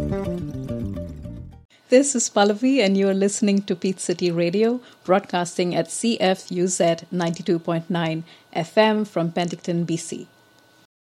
This is Pallavi, and you're listening to Peach City Radio, broadcasting at CFUZ 92.9 FM from Penticton, BC.